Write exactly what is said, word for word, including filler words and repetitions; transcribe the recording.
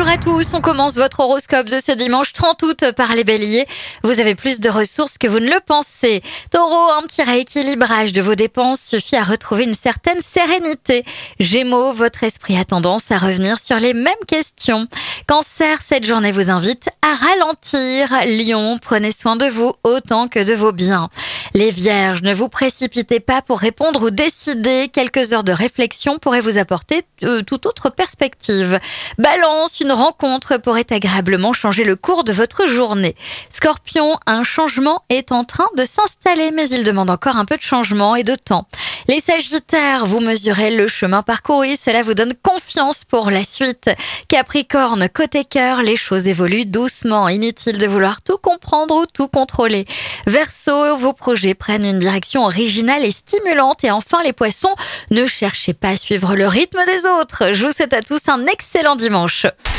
à tous, on commence votre horoscope de ce dimanche trente août par les béliers. Vous avez plus de ressources que vous ne le pensez. Taureau, un petit rééquilibrage de vos dépenses suffit à retrouver une certaine sérénité. Gémeaux, votre esprit a tendance à revenir sur les mêmes questions. Cancer, cette journée vous invite à ralentir. Lion, prenez soin de vous autant que de vos biens. Les vierges, ne vous précipitez pas pour répondre ou décider. Quelques heures de réflexion pourraient vous apporter euh, toute autre perspective. Balance, une rencontre pourrait agréablement changer le cours de votre journée. Scorpion, un changement est en train de s'installer, mais il demande encore un peu de changement et de temps. Les Sagittaires, vous mesurez le chemin parcouru, cela vous donne confiance pour la suite. Capricorne, côté cœur, les choses évoluent doucement, inutile de vouloir tout comprendre ou tout contrôler. Verseau, vos projets prennent une direction originale et stimulante. Et enfin les Poissons, ne cherchez pas à suivre le rythme des autres. Je vous souhaite à tous un excellent dimanche.